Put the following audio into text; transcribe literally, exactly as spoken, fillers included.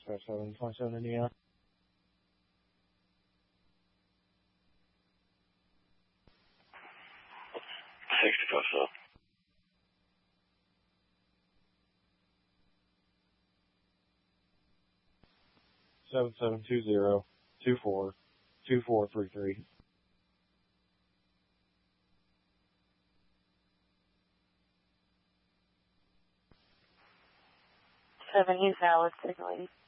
Dispatch seven twenty-seven Indiana. sixty-five south. Seven seven two zero two four two four three three. Seven, use valid signaling.